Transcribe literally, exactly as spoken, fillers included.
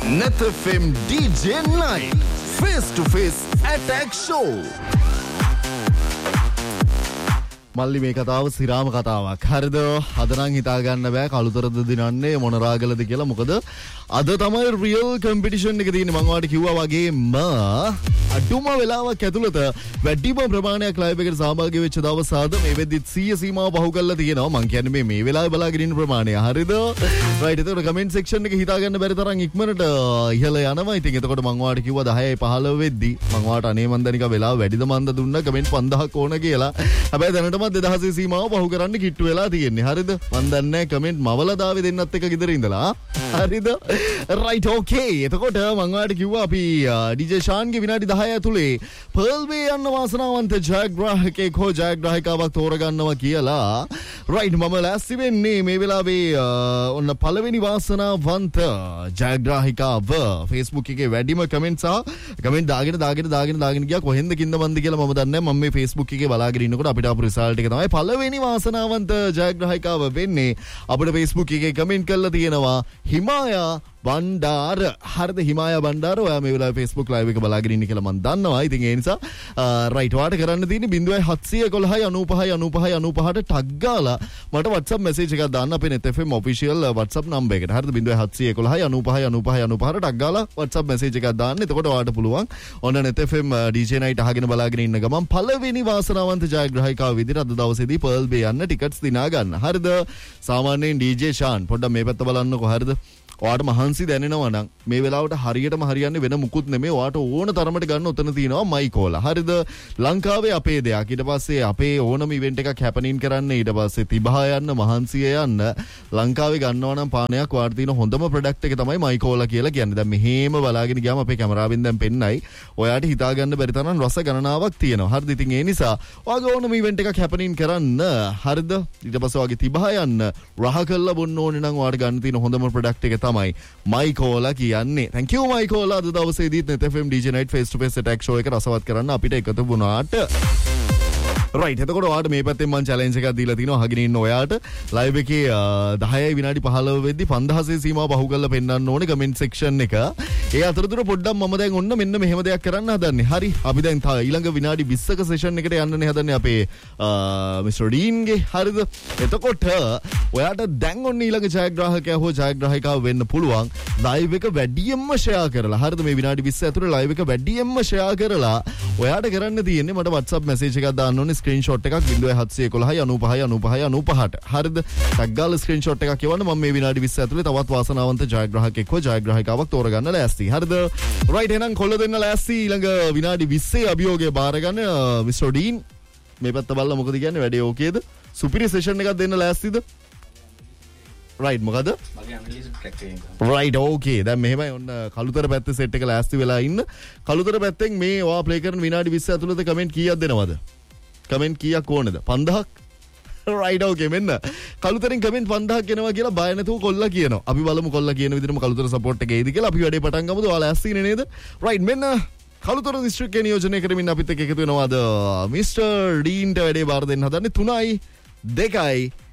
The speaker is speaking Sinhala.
Net F M D J Night Face to Face Attack Show. මල්ලි මේ කතාව සිරාම කතාවක්. හරිද? අද නම් හිතා ගන්න බෑ කළුතරද දිනන්නේ මොන රාගලද කියලා. මොකද අද තමයි රියල් කම්පිටිෂන් එක තියෙන්නේ. මම ඔයාලට කිව්වා වගේම අඩුම වෙලාවක් ඇතුළත වැඩිම ප්‍රමාණයක් ලයිව් එකට සහභාගී වෙච්ච දවස් ආද මේ වෙද්දිත් සිය සීමාව පහු කරලා තියෙනවා. මම කියන්නේ මේ මේ වෙලාවේ බලාගෙන ඉන්න ප්‍රමාණය. හරිද? රයිට්. එතකොට කමෙන්ට් සෙක්ෂන් එක හිතා ගන්න බැරි තරම් ඉක්මනට ඉහළ යනවා. ඉතින් එතකොට මම ඔයාලට කිව්වා දහයයි පහළොව වෙද්දි මම ඔයාලට අනේ මන් දනික වෙලාව වැඩිද මන්ද දුන්නා කමෙන්ට් පන්දහක් ඕන කියලා. හැබැයි දැනටම දෙදහසේ සීමාව පහු කරන්න කිට්ටු වෙලා තියෙන්නේ. හරිද? මන් දන්නේ නැහැ කමෙන්ට් මවලා දාවේ දෙන්නත් එක ගෙදර ඉඳලා. හරිද? රයිට්. ඕකේ. එතකොට මම ඔයාලට කිව්වා අපි ඩීජේ ෂාන්ගේ විනාඩි දහය ඇතුලේ පර්ල් වේ යන වාසනාවන්ත ජයග්‍රාහකෙක් හෝ ජයග්‍රාහිකාවක් තෝරගන්නවා කියලා. රයිට්. මම ලෑස්ති වෙන්නේ මේ වෙලාවේ ඔන්න පළවෙනි වාසනාවන්ත ජයග්‍රාහිකාව Facebook එකේ වැඩිම කමෙන්ට් සහ කමෙන්ට් දාගෙන දාගෙන දාගෙන දාගෙන ගියා. කොහෙන්ද කින්ද මන්ද කියලා මම දන්නේ නැහැ. මම මේ Facebook එකේ බලාගෙන ඉන්නකොට අපිට ආපු රිසල්ට් එක තමයි පළවෙනි වාසනාවන්ත ජයග්‍රාහිකාව වෙන්නේ. අපිට Facebook එකේ කමෙන්ට් කරලා තියෙනවා හිමායා බණ්ඩාර. හරිද? හිමායා බණ්ඩාර. ඔයා මේ වෙලාවේ Facebook live එක බලාගෙන ඉන්නේ කියලා මම දන්නවා. ඉතින් ඒ නිසා රයිට් ඔයාලට කරන්න තියෙන්නේ ज़ीरो सात एक एक नौ पाँच नौ पाँच नौ पाँच ට ටග් ගාලා මට WhatsApp message එකක් දාන්න අපේ net f m official WhatsApp number එකට. හරිද? ज़ीरो सात एक एक नौ पाँच नौ पाँच नौ पाँच ට ටග් ගාලා WhatsApp message එකක් දාන්න. එතකොට ඔයාලට පුළුවන් ඔන්න net f m D J night අහගෙන බලාගෙන ඉන්න ගමන් පළවෙනි වාසනාවන්ත ජයග්‍රාහිකාව විදිහට අද දවසේදී පර්ල් බේ යන්න ටිකට්ස් දිනා ගන්න. හරිද? සාමාන්‍යයෙන් D J ෂාන් පොඩ්ඩක් මේ පැත්ත බලන්නකෝ. හරිද? ඔයාට මහන්සි දැනෙනවා නම් මේ වෙලාවට හරියටම හරියන්නේ වෙන මුකුත් නෙමෙයි. ඔයාට ඕන තරමට ගන්න උතන තියෙනවා මයිකෝලා. හරිද? ලංකාවේ අපේ දෙයක්. ඊට පස්සේ අපේ ඕනම ඉවෙන්ට් එකක් හැපනින් කරන්න. ඊට පස්සේ තිබහා යන්න, මහන්සිය යන්න ලංකාවේ ගන්නවා නම් පානයක් ඔයාට තියෙන හොඳම ප්‍රොඩක්ට් එක තමයි මයිකෝලා කියලා කියන්නේ. දැන් මෙහෙම බලාගෙන ගියාම අපේ කැමරාවෙන් දැන් පෙන්නයි. ඔයාට හිතා ගන්න බැරි තරම් රස ගණනාවක් තියෙනවා. හරිද? ඉතින් ඒ නිසා ඔයාගේ ඕනම ඉවෙන්ට් එකක් හැපනින් කරන්න. හරිද? ඊට පස්සේ ඔයාගේ තිබහා යන්න රහ කළා බොන්න ඕනේ නම් ඔයාට ගන්න තියෙන හොඳම ප්‍රොඩක්ට් එක තමයි මයිකෝලා කියන්නේ. thank you මයිකෝලා. අද දවසේදී net f m D J night face to face attack show එක රසවත් කරන්න අපිට එකතු වුණාට. රයිට්. එතකොට ඔයාලට මේ පැත්තෙන් මම චැලෙන්ජ් එකක් දීලා තිනවා. අහගෙන ඉන්න ඔයාට ලයිව් එකේ දහයයි විනාඩි පහළොව වෙද්දි පන්දහසේ සීමාව පහු කරලා පෙන්නන්න ඕනේ කමෙන්ට් සෙක්ෂන් එක. ඒ අතරතුර පොඩ්ඩක් මම දැන් ඔන්න මෙන්න මෙහෙම දෙයක් කරන්න හදන්නේ. හරි. අපි දැන් ඊළඟ විනාඩි විස්සක සෙෂන් එකට යන්නනේ හදන්නේ අපේ මිස්ටර් ඩීන්ගේ. හරිද? එතකොට ඔයාට දැන් ඔන්න ඊළඟ ජයග්‍රාහකයා හෝ ජයග්‍රාහිකාව වෙන්න පුළුවන් ලයිව් එක වැඩියෙන්ම ෂෙයා කරලා. හරිද? මේ විනාඩි විස්ස ඇතුලේ ලයිව් එක වැඩියෙන්ම ෂෙයා කරලා ඔයාට කරන්න තියෙන්නේ මට WhatsApp message එකක් දාන්න ඕනේ. ස්ක්‍රීන්ෂොට් එකක් ज़ीरो सात एक एक नौ पाँच नौ पाँच नौ पाँच ට. හරිද? ටග් ගාලා ස්ක්‍රීන්ෂොට් එකක් එවන්න. මම මේ විනාඩි විස්ස ඇතුලේ තවත් වාසනාවන්ත ජයග්‍රාහකෙක් හෝ ජයග්‍රාහිකාවක් තෝරගන්න ලෑස්ති. හරිද? රයිට්. එහෙනම් කොල්ල දෙන්න ලෑස්ති ඊළඟ විනාඩි විස්සේ අභියෝගය බාර ගන්න. මිස්ටර් ඩීන් මේ පැත්ත බලලා මොකද කියන්නේ? වැඩේ ඕකේද? සුපිරි සෙෂන් එකක් දෙන්න ලෑස්තිද? රයිට්. මොකද? මගේ අංග්‍රීසි ට්‍රැක් එකෙන්. රයිට්. ඕකේ. දැන් මෙහෙමයි ඔන්න කළුතර පැත්තේ සෙට් එක ලෑස්ති වෙලා ඉන්න. කළුතර පැත්තෙන් මේ ඔයා ප්ලේ කරන විනාඩි විස්ස ඇතුළත කමෙන්ට් කීයක් දෙනවද? කමෙන්ට් කීයක් ඕනද? පන්දහක්? රයිට්. ඕකේ. මෙන්න කළුතරින් කමෙන්ට් පන්දහක් එනවා කියලා බය නැතුව කොල්ලා කියනවා. අපි බලමු කොල්ලා කියන විදිහටම කළුතර සපෝට් එක එයිද කියලා. අපි වැඩේ පටන් ගමුද? ඔයාලා ඇස්සිනේ නේද? රයිට්. මෙන්න කළුතර දිස්ත්‍රික්කේ නියෝජනය කරමින් අපිත් එක්ක එකතු වෙනවාද මිස්ටර් ඩීන්ට වැඩේ බාර දෙන්න හදන්නේ. තුනයි දෙකයි